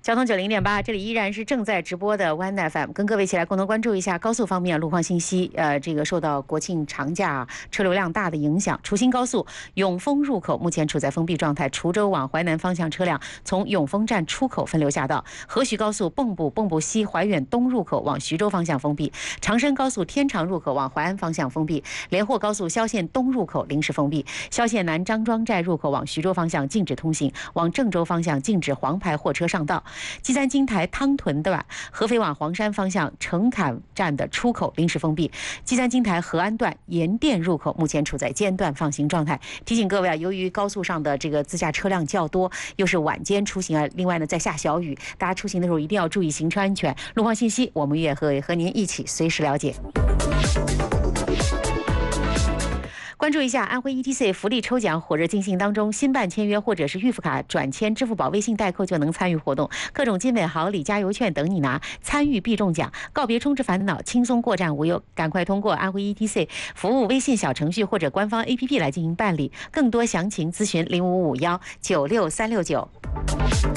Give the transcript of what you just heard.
交通90.8，这里依然是正在直播的湾南 FM， 跟各位一起来共同关注一下高速方面路况信息。这个受到国庆长假车流量大的影响，楚新高速永丰入口目前处在封闭状态，滁州往淮南方向车辆从永丰站出口分流下道。河徐高速蚌埠西怀远东入口往徐州方向封闭，长深高速天长入口往淮安方向封闭，连霍高速萧县东入口临时封闭，萧县南张庄寨入口往徐州方向禁止通行，往郑州方向禁止黄牌货车上道。基金台汤屯段合肥往黄山方向城坎站的出口临时封闭，基金台河安段盐店入口目前处在间断放行状态。提醒各位由于高速上的这个自驾车辆较多，又是晚间出行另外呢在下小雨，大家出行的时候一定要注意行车安全。路况信息我们也和您一起随时了解。关注一下安徽 ETC 福利抽奖火热进行当中，新办签约或者是预付卡转签支付宝微信代扣就能参与活动，各种金美好礼加油券等你拿，参与必中奖，告别充值烦恼，轻松过站无忧。赶快通过安徽 ETC 服务微信小程序或者官方 APP 来进行办理，更多详情咨询0551963669。